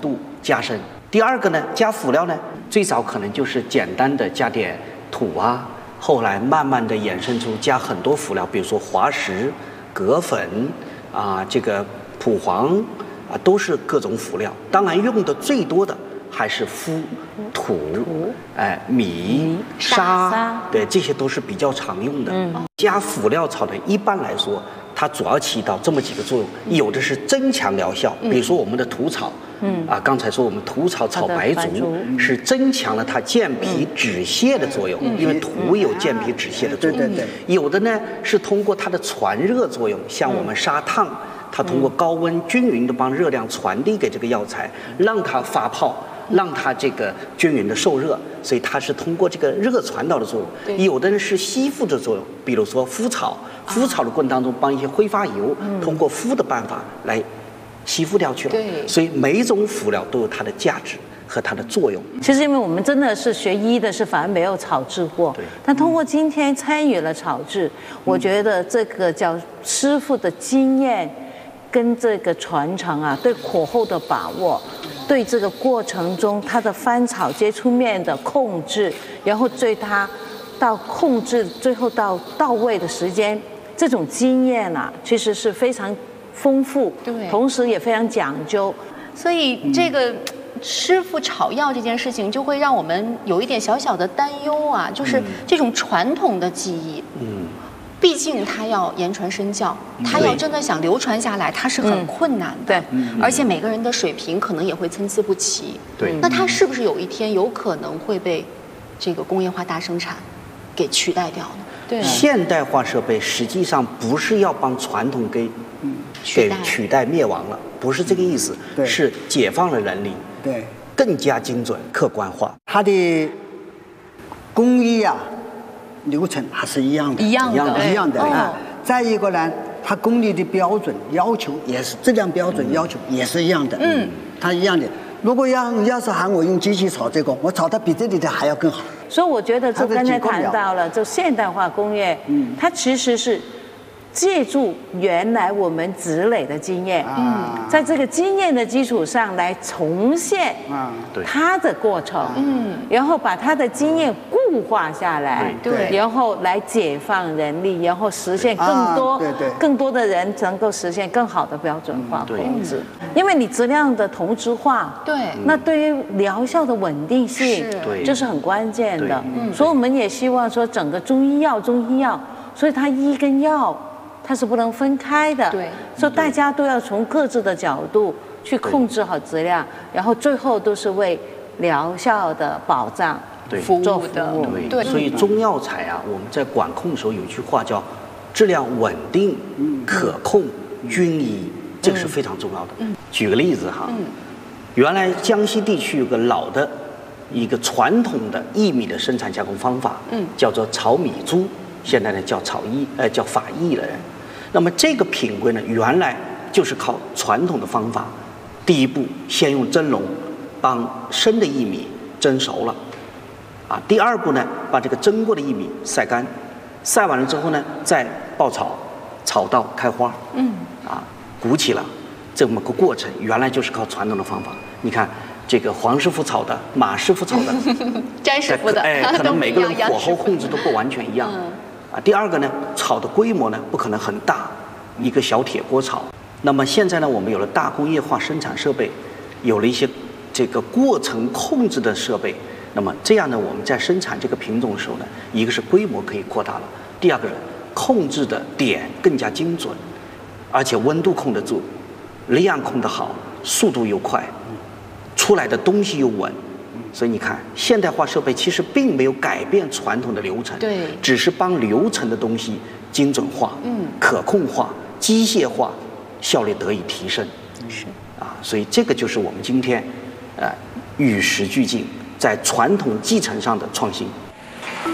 度加深。第二个呢，加辅料呢，最早可能就是简单的加点土啊，后来慢慢的衍生出加很多辅料，比如说滑石、葛粉啊，这个蒲黄啊，都是各种辅料。当然用的最多的还是麸、土、米、沙，对，这些都是比较常用的。加辅料炒的，一般来说，它主要起到这么几个作用，有的是增强疗效，比如说我们的土炒，刚才说我们土炒炒白术是增强了它健脾止泻的作用，因为土有健脾止泻的作用。对。有的呢是通过它的传热作用，像我们砂烫，它通过高温均匀的帮热量传递给这个药材，让它发泡。让它这个均匀的受热，所以它是通过这个热传导的作用。有的人是吸附的作用，比如说麸炒的过程当中，帮一些挥发油通过麸的办法来吸附掉去了。所以每一种辅料都有它的价值和它的作用。 其实因为我们真的是学医的，是反而没有炒制过，但通过今天参与了炒制，我觉得这个叫师傅的经验跟这个传承啊，对火候的把握。对这个过程中它的翻炒接触面的控制，然后对它到控制最后到位的时间，这种经验啊，其实是非常丰富，对，同时也非常讲究。 所以这个师傅炒药这件事情，就会让我们有一点小小的担忧啊，就是这种传统的技艺，毕竟它要言传身教，它要真的想流传下来，它是很困难的。对，而且每个人的水平可能也会参差不齐。对，那它是不是有一天有可能会被这个工业化大生产给取代掉呢？对， 现代化设备实际上不是要帮传统给取代灭亡了，不是这个意思，是解放了人力，对，更加精准、客观化。 它的工艺啊。流程还是一样的啊。再一个呢，它工艺的标准要求也是质量标准要求也是一样的。它一样的。如果要是喊我用机器炒这个，我炒的比这里的还要更好。 所以我觉得这刚才谈到了，就现代化工业，它其实是借助原来我们积累的经验，在这个经验的基础上来重现它的过程，然后把它的经验固化下来，然后来解放人力，然后实现更多的人能够实现更好的标准化控制。因为你质量的同质化，那对于疗效的稳定性，这是很关键的。所以我们也希望说，整个中医药，所以它医跟药。它是不能分开的，所以大家都要从各自的角度去控制好质量，然后最后都是为疗效的保障服务的。 对，所以中药材啊，我们在管控的时候有一句话叫质量稳定、可控、均一，这个是非常重要的。举个例子哈，原来江西地区有个老的一个传统的薏米的生产加工方法，叫做炒米珠，现在呢叫叫法益了。那么这个品规呢，原来就是靠传统的方法，第一步先用蒸笼帮生的薏米蒸熟了，第二步呢，把这个蒸过的薏米晒干，晒完了之后呢，再爆炒，炒到开花，鼓起了，这么个过程，原来就是靠传统的方法。你看这个黄师傅炒的，马师傅炒的， 詹师傅的， 可能每个人火候控制都不完全一样。第二个呢，炒的规模呢不可能很大，一个小铁锅炒。那么现在呢，我们有了大工业化生产设备，有了一些这个过程控制的设备。那么这样呢，我们在生产这个品种的时候呢，一个是规模可以扩大了，第二个是控制的点更加精准，而且温度控得住，量控得好，速度又快，出来的东西又稳。所以你看，现代化设备其实并没有改变传统的流程，只是帮流程的东西精准化、可控化、机械化，效率得以提升。所以这个就是我们今天与时俱进，在传统继承上的创新。